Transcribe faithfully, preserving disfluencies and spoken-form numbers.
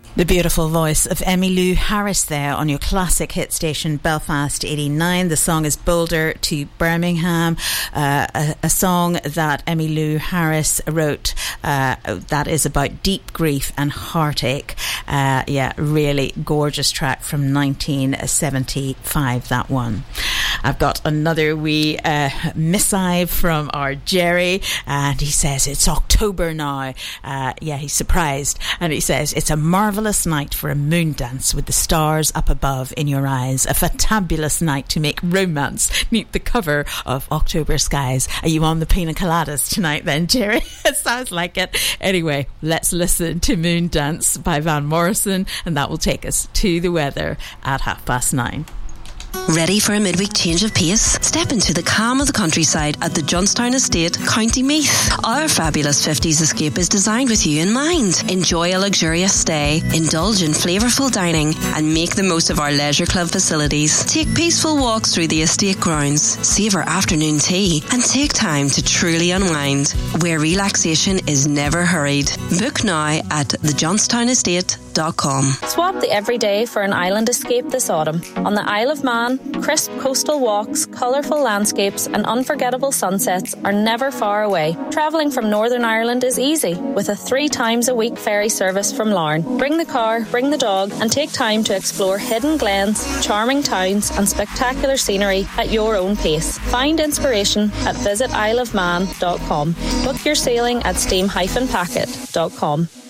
The beautiful voice of Emmylou Harris there on your classic hit station Belfast eighty-nine. The song is Boulder to Birmingham, uh, a, a song that Emmylou Harris wrote uh, that is about deep grief and heartache. Uh, yeah, really gorgeous track from nineteen seventy-five, that one. I've got another wee uh, missive from our Jerry, and he says it's October now. Uh, yeah, he's surprised, and he says it's a marvellous night for a moon dance with the stars up above in your eyes. A fantabulous night to make romance neath the cover of October skies. Are you on the pina coladas tonight then, Jerry? It sounds like it. Anyway, let's listen to Moon Dance by Van Morrison, and that will take us to the weather at half past nine. Ready for a midweek change of pace? Step into the calm of the countryside at the Johnstown Estate, County Meath. Our fabulous fifties escape is designed with you in mind. Enjoy a luxurious stay, indulge in flavourful dining, and make the most of our leisure club facilities. Take peaceful walks through the estate grounds, savour afternoon tea, and take time to truly unwind, where relaxation is never hurried. Book now at the johnstown estate dot com. Swap the everyday for an island escape this autumn. On the Isle of Man, crisp coastal walks, colourful landscapes and unforgettable sunsets are never far away. Travelling from Northern Ireland is easy with a three times a week ferry service from Larne. Bring the car, bring the dog and take time to explore hidden glens, charming towns and spectacular scenery at your own pace. Find inspiration at visit isle of man dot com. Book your sailing at steam dash packet dot com.